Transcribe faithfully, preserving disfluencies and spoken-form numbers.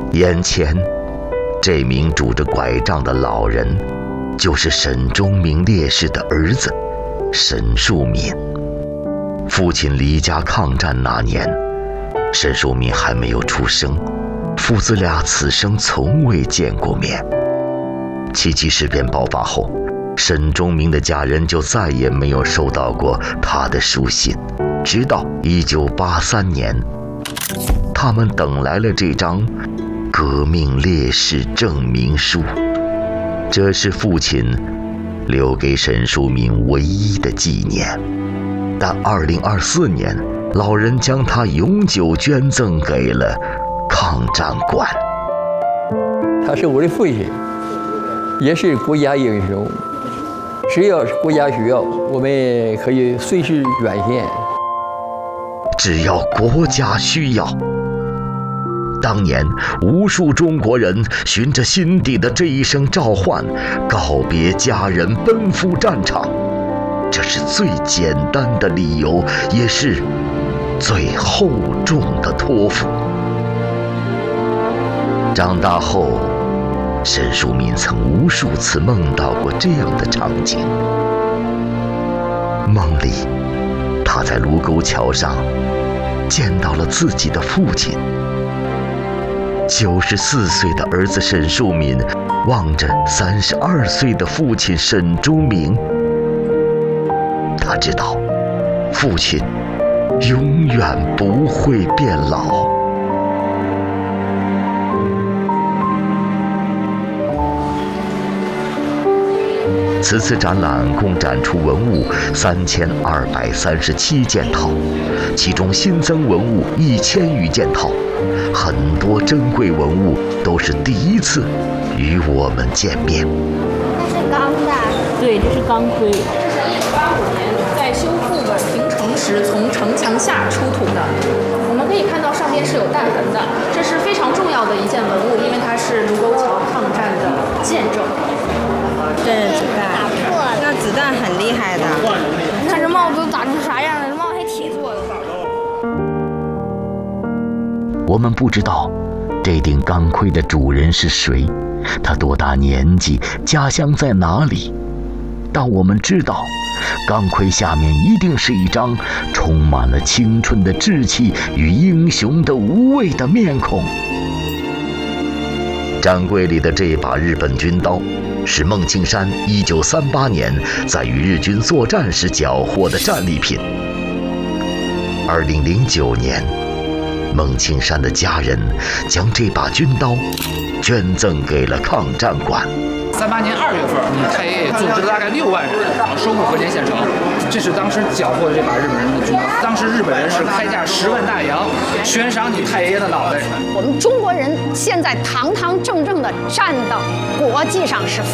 眼前这名拄着拐杖的老人，就是沈忠明烈士的儿子沈树敏。父亲离家抗战那年，沈树敏还没有出生，父子俩此生从未见过面。七七事变爆发后，沈忠明的家人就再也没有收到过他的书信，直到一九八三年，他们等来了这张革命烈士证明书。这是父亲留给沈树敏唯一的纪念。但二零二四年，老人将它永久捐赠给了抗战馆。 他是我的父亲，也是国家英雄。只要是国家需要，我们可以随时捐献。 只要国家需要。当年，无数中国人循着心底的这一声召唤，告别家人，奔赴战场。这是最简单的理由，也是最厚重的托付。长大后，沈树敏曾无数次梦到过这样的场景。梦里，他在卢沟桥上见到了自己的父亲。九十四岁的儿子沈树敏望着三十二岁的父亲沈忠明，他知道，父亲永远不会变老。此次展览共展出文物三千二百三十七件套，其中新增文物一千余件套，很多珍贵文物都是第一次与我们见面。 这是钢的， 对，这是钢盔。 八五年在修复宛平城时从城墙下出土的，我们可以看到上面是有弹痕的，这是非常重要的一件文物，因为它是卢沟桥抗战的见证。 这是子弹，打破了。 那子弹很厉害的。 你看这帽子打成啥样了？这帽子还铁做的。 我们不知道这顶钢盔的主人是谁，他多大年纪，家乡在哪里。但我们知道，钢盔下面一定是一张充满了青春的志气与英雄的无畏的面孔。展柜里的这把日本军刀，是孟庆山一九三八年在与日军作战时缴获的战利品。二零零九年，孟庆山的家人将这把军刀捐赠给了抗战馆。 三八年二月份，太爷爷组织了大概六万人收复和田县城，这是当时缴获的这把日本人的军刀。当时日本人是开价十万大洋，悬赏你太爷爷的脑袋。 我们中国人现在堂堂正正的站到国际上是